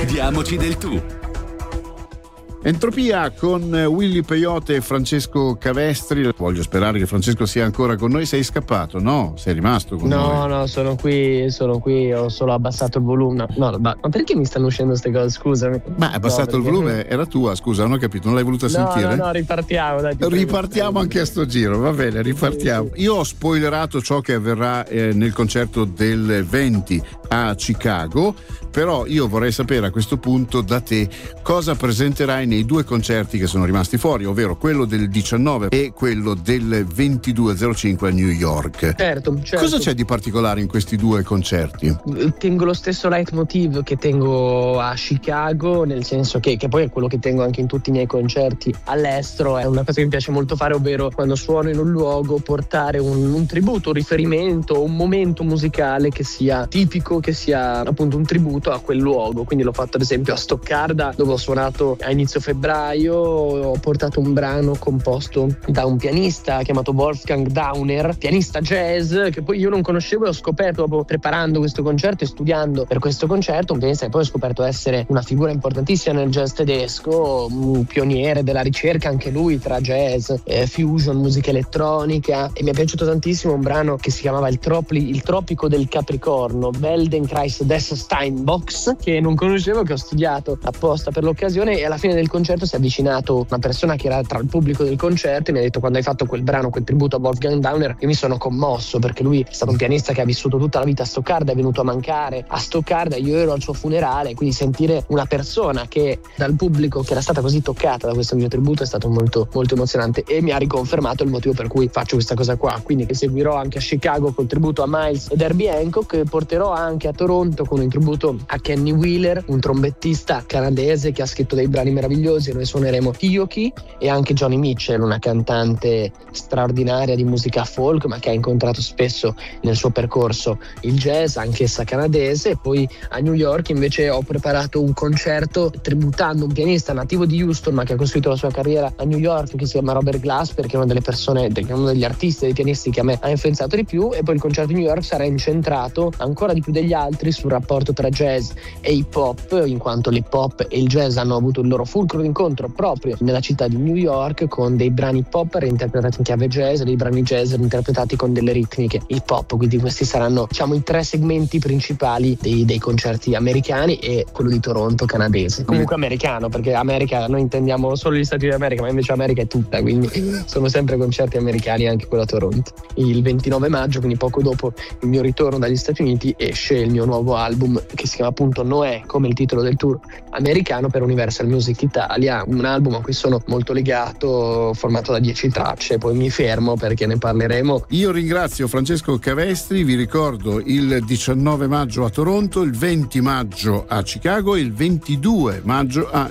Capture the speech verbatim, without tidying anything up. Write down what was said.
Diamoci del tu. Entropia con Willy Peyote e Francesco Cavestri. Voglio sperare che Francesco sia ancora con noi. Sei scappato? No, sei rimasto con no, noi. No, no, sono qui, sono qui, ho solo abbassato il volume. No, no, ma perché mi stanno uscendo queste cose? Scusami. Ma abbassato no, il volume era tua, scusa, non ho capito, non l'hai voluta no, sentire? No, no, ripartiamo. Dai, ripartiamo anche a sto giro, va bene, ripartiamo. Io ho spoilerato ciò che avverrà eh, nel concerto del venti a Chicago, però io vorrei sapere a questo punto da te cosa presenterai nei due concerti che sono rimasti fuori, ovvero quello del diciannove e quello del ventidue zero cinque a New York. Certo, certo. Cosa c'è di particolare in questi due concerti? Tengo lo stesso leitmotiv che tengo a Chicago, nel senso che, che poi è quello che tengo anche in tutti i miei concerti all'estero. È una cosa che mi piace molto fare, ovvero quando suono in un luogo portare un, un tributo, un riferimento, un momento musicale che sia tipico, che sia appunto un tributo a quel luogo. Quindi l'ho fatto ad esempio a Stoccarda, dove ho suonato a inizio febbraio. Ho portato un brano composto da un pianista chiamato Wolfgang Dauner, pianista jazz, che poi io non conoscevo e ho scoperto dopo preparando questo concerto e studiando per questo concerto, un pianista che poi ho scoperto essere una figura importantissima nel jazz tedesco, un pioniere della ricerca anche lui tra jazz, eh, fusion, musica elettronica, e mi è piaciuto tantissimo un brano che si chiamava il, Tropli, il Tropico del Capricorno, Feldenkrais des Steinbocks, che non conoscevo, che ho studiato apposta per l'occasione, e alla fine del concerto si è avvicinato una persona che era tra il pubblico del concerto e mi ha detto: quando hai fatto quel brano, quel tributo a Wolfgang Dauner, io mi sono commosso, perché lui è stato un pianista che ha vissuto tutta la vita a Stoccarda, è venuto a mancare a Stoccarda, io ero al suo funerale, quindi sentire una persona che dal pubblico che era stata così toccata da questo mio tributo è stato molto molto emozionante, e mi ha riconfermato il motivo per cui faccio questa cosa qua. Quindi che seguirò anche a Chicago col tributo a Miles ed Herbie Hancock, e porterò anche a Toronto con un tributo a Kenny Wheeler, un trombettista canadese che ha scritto dei brani meravigliosi, e noi suoneremo Tioki, e anche Johnny Mitchell, una cantante straordinaria di musica folk, ma che ha incontrato spesso nel suo percorso il jazz, anch'essa canadese. E poi a New York invece ho preparato un concerto tributando un pianista nativo di Houston, ma che ha costruito la sua carriera a New York, che si chiama Robert Glasper, che è una delle persone, che è uno degli artisti, dei pianisti che a me ha influenzato di più. E poi il concerto di New York sarà incentrato ancora di più degli altri sul rapporto tra jazz e hip hop, in quanto l'hip hop e il jazz hanno avuto il loro fulcro d'incontro proprio nella città di New York, con dei brani pop reinterpretati in chiave jazz e dei brani jazz reinterpretati con delle ritmiche hip hop. Quindi questi saranno, diciamo, i tre segmenti principali dei, dei concerti americani, e quello di Toronto canadese, comunque americano, perché America noi intendiamo solo gli Stati Uniti d'America, ma invece America è tutta, quindi sono sempre concerti americani, anche quello a Toronto. Il ventinove maggio, quindi poco dopo il mio ritorno dagli Stati Uniti, esce il mio nuovo album che si chiama appunto Noè, come il titolo del tour americano per Universal Music Italia, un album a cui sono molto legato, formato da dieci tracce. Poi mi fermo perché ne parleremo. Io ringrazio Francesco Cavestri, vi ricordo il diciannove maggio a Toronto, il venti maggio a Chicago e il ventidue maggio a